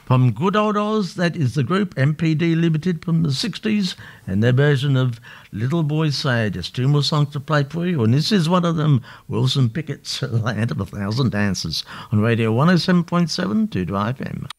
From good old Oz, that is the group MPD Limited from the 60s and their version of Little Boy Say. Just two more songs to play for you, and this is one of them, Wilson Pickett's Land of a Thousand Dances on Radio 107.7 2 FM.